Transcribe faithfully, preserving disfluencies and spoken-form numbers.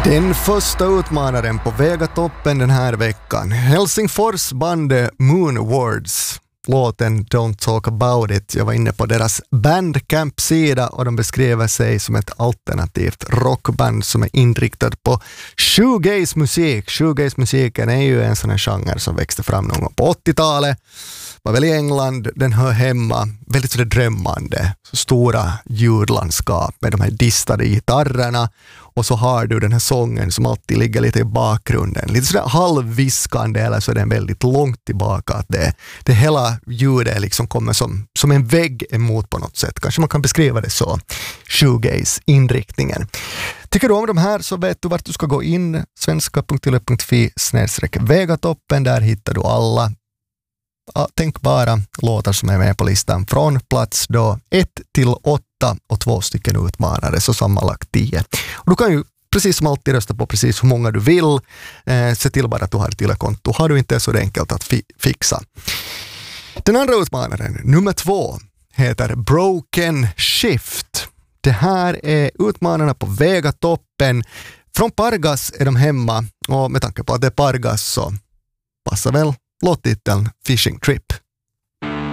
Den första utmanaren på Vegatoppen den här veckan. Helsingfors band Moonwards. Låten Don't Talk About It. Jag var inne på deras Bandcamp-sida och de beskriver sig som ett alternativt rockband som är inriktad på shoegaze-musik. Shoegaze-musiken är ju en sån här genre som växte fram någon gång på åttiotalet. Var väl i England, den hör hemma väldigt sådär drömmande, så stora ljudlandskap med de här distade gitarrerna, och så har du den här sången som alltid ligger lite i bakgrunden, lite sådär halvviskande, eller så är den väldigt långt tillbaka, att det, det hela ljudet liksom kommer som, som en vägg emot på något sätt, kanske man kan beskriva det så, shoegaze-inriktningen. Tycker du om de här så vet du vart du ska gå in, svenska punkt yle punkt fi snedstreck Vegatoppen, där hittar du alla tänkbara låtar som är med på listan från plats då ett till åtta och två stycken utmanare, så sammanlagt tio. Och du kan ju precis som alltid rösta på precis hur många du vill. Eh, se till bara att du har ett till konto. Har du inte så det enkelt att fi- fixa. Den andra utmanaren, nummer två, heter Broken Shift. Det här är utmanarna på Vegatoppen. Från Pargas är de hemma, och med tanke på att det är Pargas så passar väl låttiteln Fishing Trip.